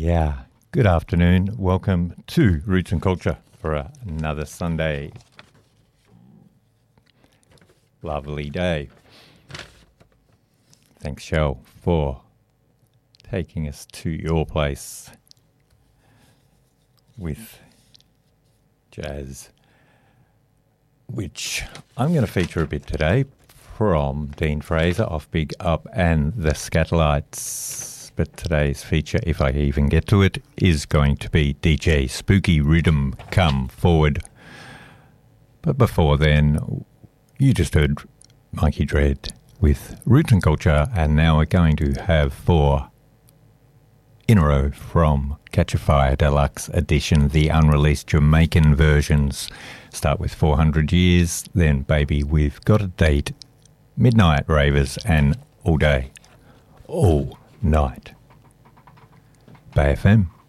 Yeah, good afternoon. Welcome to Roots and Culture for another Sunday. Lovely day. Thanks, Shell, for taking us to your place with jazz, which I'm going to feature a bit today from Dean Fraser off Big Up and the Scatolites. But today's feature, if I even get to it, is going to be DJ Spooky Rhythm Come Forward. But before then, you just heard Mikey Dread with Roots and Culture, and now we're going to have 4 in a row from Catch a Fire Deluxe Edition, the unreleased Jamaican versions. Start with 400 Years, then Baby We've Got a Date, Midnight Ravers, and All Day, All Night. Bay FM.